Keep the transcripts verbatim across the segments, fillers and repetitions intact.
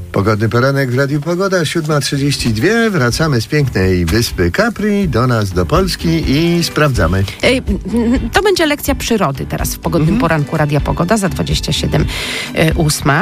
Pogodny poranek w Radiu Pogoda, siódma trzydzieści dwa. Wracamy z pięknej wyspy Capri do nas, do Polski i sprawdzamy. Ej, to będzie lekcja przyrody teraz w Pogodnym mhm. poranku Radia Pogoda za dwadzieścia siedem ósma.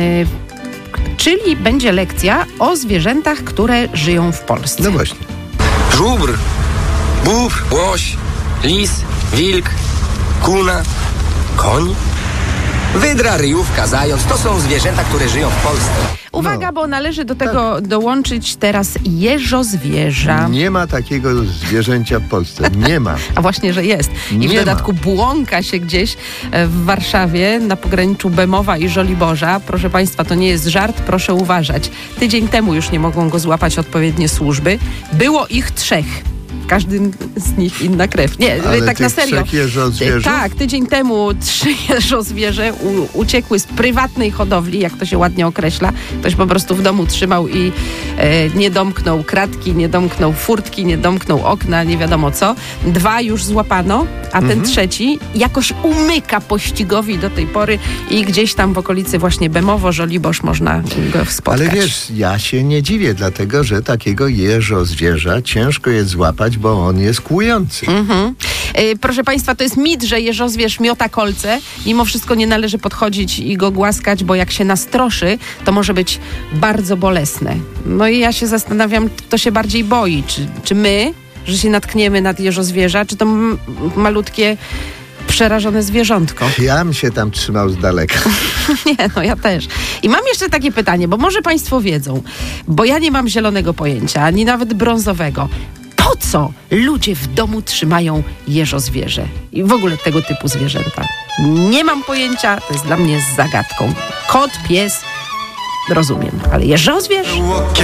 Czyli będzie lekcja o zwierzętach, które żyją w Polsce. No właśnie. Żubr, bóbr, łoś, lis, wilk, kuna, koń, wydra, ryjówka, zając. To są zwierzęta, które żyją w Polsce. Uwaga, no. bo należy do tego tak. dołączyć teraz jeżozwierza. Nie ma takiego zwierzęcia w Polsce. Nie ma. A właśnie, że jest. I Nie w dodatku ma. błąka się gdzieś w Warszawie na pograniczu Bemowa i Żoliborza. Proszę Państwa, to nie jest żart, proszę uważać. Tydzień temu już nie mogą go złapać odpowiednie służby. Było ich trzech. Każdym z nich inna krew. Nie, ale tak na serio. Tak, tydzień temu trzy jeżozwierze u, uciekły z prywatnej hodowli, jak to się ładnie określa. Ktoś po prostu w domu trzymał i e, nie domknął kratki, nie domknął furtki, nie domknął okna, nie wiadomo co. Dwa już złapano, a ten mhm. trzeci jakoś umyka pościgowi do tej pory i gdzieś tam w okolicy właśnie Bemowo, Żoliborz można go spotkać. Ale wiesz, ja się nie dziwię, dlatego że takiego jeżozwierza ciężko jest złapać, bo on jest kłujący. Mhm. Yy, proszę Państwa, to jest mit, że jeżozwierz miota kolce. Mimo wszystko nie należy podchodzić i go głaskać, bo jak się nastroszy, to może być bardzo bolesne. No i ja się zastanawiam, kto się bardziej boi. Czy, czy my, że się natkniemy na jeżozwierza, czy to m- malutkie przerażone zwierzątko. Ja bym się tam trzymał z daleka. Nie, no ja też. I mam jeszcze takie pytanie, bo może Państwo wiedzą, bo ja nie mam zielonego pojęcia, ani nawet brązowego. Po co ludzie w domu trzymają jeżozwierzę i w ogóle tego typu zwierzęta? Nie mam pojęcia, to jest dla mnie zagadką. Kot, pies, rozumiem, ale jeżozwierz?